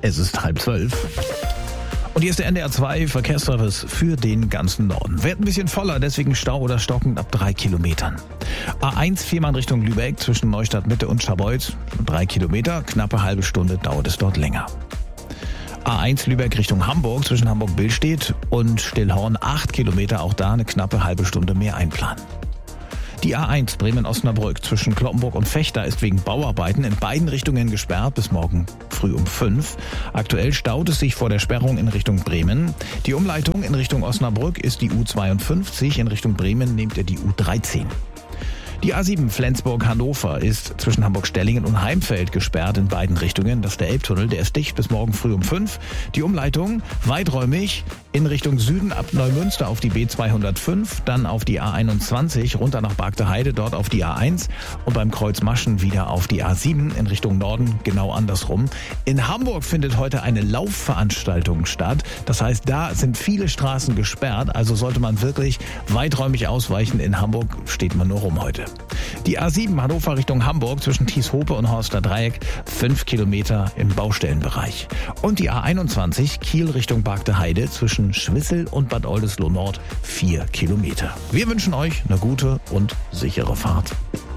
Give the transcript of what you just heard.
Es ist 11:30. Und hier ist der NDR 2 Verkehrsservice für den ganzen Norden. Wird ein bisschen voller, deswegen Stau oder stockend ab 3 Kilometern. A1 viermal in Richtung Lübeck zwischen Neustadt Mitte und Scharbeutz. 3 Kilometer, knappe halbe Stunde dauert es dort länger. A1 Lübeck Richtung Hamburg zwischen Hamburg-Billstedt und Stillhorn 8 Kilometer, auch da eine knappe halbe Stunde mehr einplanen. Die A1 Bremen-Osnabrück zwischen Cloppenburg und Vechta ist wegen Bauarbeiten in beiden Richtungen gesperrt bis morgen früh um 5. Aktuell staut es sich vor der Sperrung in Richtung Bremen. Die Umleitung in Richtung Osnabrück ist die U52, in Richtung Bremen nehmt ihr die U13. Die A7 Flensburg-Hannover ist zwischen Hamburg-Stellingen und Heimfeld gesperrt in beiden Richtungen. Das ist der Elbtunnel, der ist dicht bis morgen früh um 5. Die Umleitung weiträumig in Richtung Süden ab Neumünster auf die B205, dann auf die A21 runter nach Bargteheide, dort auf die A1 und beim Kreuz Maschen wieder auf die A7 in Richtung Norden, genau andersrum. In Hamburg findet heute eine Laufveranstaltung statt. Das heißt, da sind viele Straßen gesperrt, also sollte man wirklich weiträumig ausweichen. In Hamburg steht man nur rum heute. Die A7 Hannover Richtung Hamburg zwischen Thieshope und Horster Dreieck 5 Kilometer im Baustellenbereich. Und die A21 Kiel Richtung Bargteheide zwischen Schwissel und Bad Oldesloe Nord 4 Kilometer. Wir wünschen euch eine gute und sichere Fahrt.